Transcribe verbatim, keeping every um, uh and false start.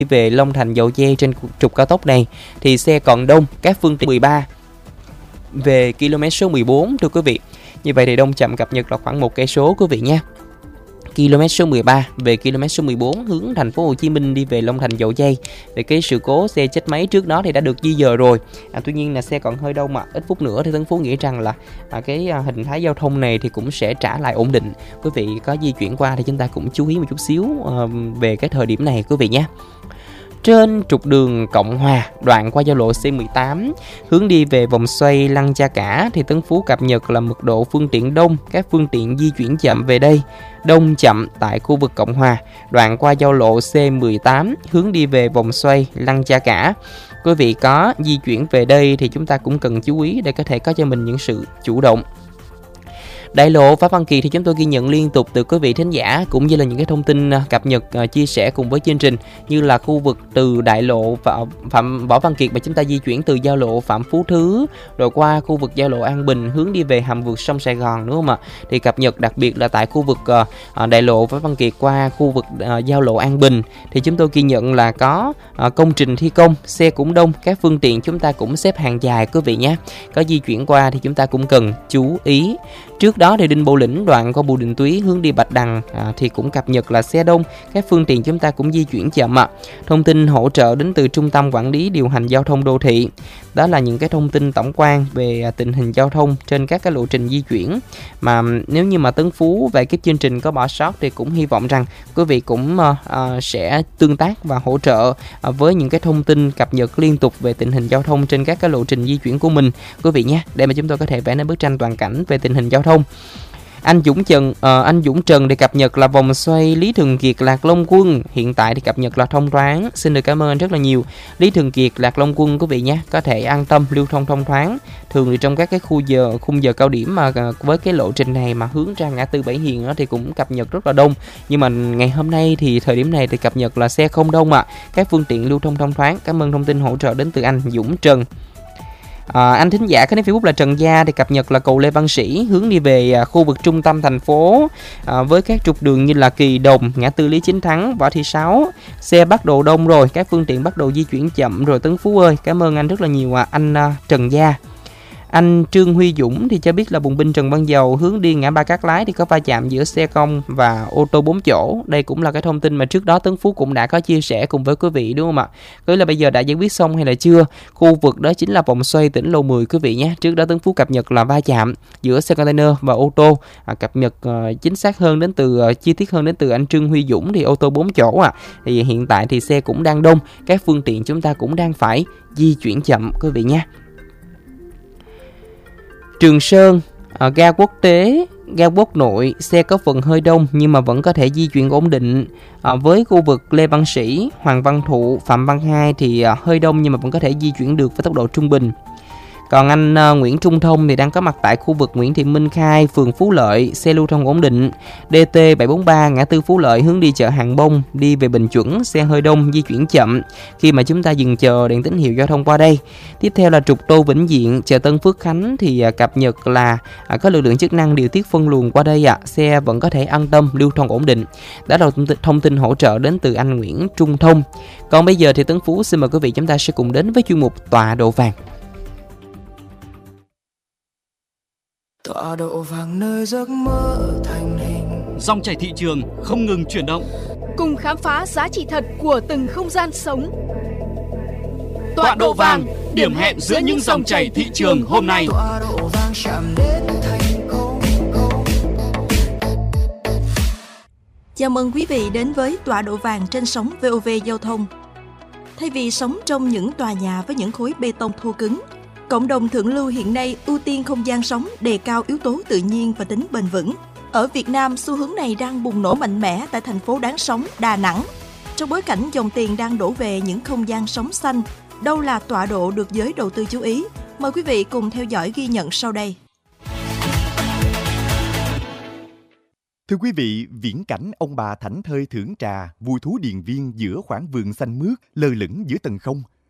về Long Thành Dầu Giây trên trục cao tốc này thì xe còn đông, các phương tiện mười ba về km số mười bốn thưa quý vị. Như vậy thì đông chậm cập nhật là khoảng một cây số quý vị nha. Km số mười ba về km số mười bốn hướng thành phố Hồ Chí Minh đi về Long Thành Dầu Giây. Về cái sự cố xe chết máy trước đó thì đã được di dời rồi. À, tuy nhiên là xe còn hơi đông mà ít phút nữa thì Tấn Phú nghĩ rằng là à, cái à, hình thái giao thông này thì cũng sẽ trả lại ổn định. Quý vị có di chuyển qua thì chúng ta cũng chú ý một chút xíu à, về cái thời điểm này quý vị nhé. Trên trục đường Cộng Hòa, đoạn qua giao lộ C mười tám, hướng đi về vòng xoay Lăng Cha Cả thì Tấn Phú cập nhật là mật độ phương tiện đông, các phương tiện di chuyển chậm về đây. Đông chậm tại khu vực Cộng Hòa, đoạn qua giao lộ C mười tám, hướng đi về vòng xoay Lăng Cha Cả. Quý vị có di chuyển về đây thì chúng ta cũng cần chú ý để có thể có cho mình những sự chủ động. Đại lộ Võ Văn Kiệt thì chúng tôi ghi nhận liên tục từ quý vị thính giả cũng như là những cái thông tin cập nhật uh, chia sẻ cùng với chương trình, như là khu vực từ đại lộ Phạm Võ Văn Kiệt mà chúng ta di chuyển từ giao lộ Phạm Phú Thứ rồi qua khu vực giao lộ An Bình hướng đi về hầm vượt sông Sài Gòn, đúng không ạ? Thì cập nhật đặc biệt là tại khu vực uh, đại lộ Võ Văn Kiệt qua khu vực uh, giao lộ An Bình thì chúng tôi ghi nhận là có uh, công trình thi công, xe cũng đông, các phương tiện chúng ta cũng xếp hàng dài quý vị nhé. Có di chuyển qua thì chúng ta cũng cần chú ý. Trước đó thì Đinh Bộ Lĩnh đoạn qua Bùi Đình Túy hướng đi Bạch Đằng à, thì cũng cập nhật là xe đông, các phương tiện chúng ta cũng di chuyển chậm ạ. À. Thông tin hỗ trợ đến từ Trung tâm Quản lý Điều hành Giao thông Đô thị. Đó là những cái thông tin tổng quan về tình hình giao thông trên các cái lộ trình di chuyển. Mà nếu như mà Tấn Phú về cái chương trình có bỏ sót thì cũng hy vọng rằng quý vị cũng uh, uh, sẽ tương tác và hỗ trợ uh, với những cái thông tin cập nhật liên tục về tình hình giao thông trên các cái lộ trình di chuyển của mình quý vị nhé, để mà chúng tôi có thể vẽ nên bức tranh toàn cảnh về tình hình giao thông. Anh Dũng Trần, uh, anh Dũng Trần để cập nhật là vòng xoay Lý Thường Kiệt Lạc Long Quân hiện tại thì cập nhật là thông thoáng. Xin được cảm ơn anh rất là nhiều. Lý Thường Kiệt Lạc Long Quân quý vị nhé, có thể an tâm lưu thông thông thoáng. Thường thì trong các cái khu giờ khung giờ cao điểm mà uh, với cái lộ trình này mà hướng ra ngã tư Bảy Hiền đó thì cũng cập nhật rất là đông. Nhưng mà ngày hôm nay thì thời điểm này thì cập nhật là xe không đông ạ. À. Các phương tiện lưu thông thông thoáng. Cảm ơn thông tin hỗ trợ đến từ anh Dũng Trần. À, anh thính giả có đến Facebook là Trần Gia thì cập nhật là cầu Lê Văn Sĩ hướng đi về à, khu vực trung tâm thành phố à, với các trục đường như là Kỳ Đồng, ngã tư Lý Chính Thắng, Võ Thị Sáu. Xe bắt đầu đông rồi, các phương tiện bắt đầu di chuyển chậm rồi Tấn Phú ơi. Cảm ơn anh rất là nhiều à, anh à, Trần Gia. Anh Trương Huy Dũng thì cho biết là bùng binh Trần Văn Dầu hướng đi ngã ba Cát Lái thì có va chạm giữa xe công và ô tô bốn chỗ. Đây cũng là cái thông tin mà trước đó Tấn Phú cũng đã có chia sẻ cùng với quý vị đúng không ạ? Cứ là bây giờ đã giải quyết xong hay là chưa? Khu vực đó chính là vòng xoay tỉnh Lộ mười quý vị nhé. Trước đó Tấn Phú cập nhật là va chạm giữa xe container và ô tô. À, cập nhật uh, chính xác hơn đến từ uh, chi tiết hơn đến từ anh Trương Huy Dũng thì ô tô bốn chỗ à. Thì hiện tại thì xe cũng đang đông, các phương tiện chúng ta cũng đang phải di chuyển chậm quý vị nhé. Trường Sơn, à, ga quốc tế, ga quốc nội, xe có phần hơi đông nhưng mà vẫn có thể di chuyển ổn định. À, với khu vực Lê Văn Sĩ, Hoàng Văn Thụ, Phạm Văn Hai thì à, hơi đông nhưng mà vẫn có thể di chuyển được với tốc độ trung bình. Còn anh uh, Nguyễn Trung Thông thì đang có mặt tại khu vực Nguyễn Thị Minh Khai, phường Phú Lợi, xe lưu thông ổn định. đê tê bảy bốn ba ngã tư Phú Lợi hướng đi chợ Hàng Bông, đi về Bình Chuẩn, xe hơi đông, di chuyển chậm khi mà chúng ta dừng chờ đèn tín hiệu giao thông qua đây. Tiếp theo là trục Tô Vĩnh Diện, chợ Tân Phước Khánh thì uh, cập nhật là uh, có lực lượng chức năng điều tiết phân luồng qua đây ạ. À. Xe vẫn có thể an tâm lưu thông ổn định. Đó là thông tin hỗ trợ đến từ anh Nguyễn Trung Thông. Còn bây giờ thì Tấn Phú xin mời quý vị chúng ta sẽ cùng đến với chuyên mục Tọa độ vàng. Tọa độ vàng nơi giấc mơ thành hình. Dòng chảy thị trường không ngừng chuyển động. Cùng khám phá giá trị thật của từng không gian sống. Tọa độ vàng, điểm hẹn giữa những dòng chảy thị trường hôm nay. Tọa độ vàng chạm đến thành công. Chào mừng quý vị đến với Tọa độ vàng trên sóng vê o vê Giao thông. Thay vì sống trong những tòa nhà với những khối bê tông thô cứng, cộng đồng thượng lưu hiện nay ưu tiên không gian sống, đề cao yếu tố tự nhiên và tính bền vững. Ở Việt Nam, xu hướng này đang bùng nổ mạnh mẽ tại thành phố đáng sống Đà Nẵng. Trong bối cảnh dòng tiền đang đổ về những không gian sống xanh, đâu là tọa độ được giới đầu tư chú ý? Mời quý vị cùng theo dõi ghi nhận sau đây. Thưa quý vị, viễn cảnh ông bà thảnh thơi thưởng trà, vui thú điền viên giữa khoảng vườn xanh mướt lơ lửng giữa tầng không,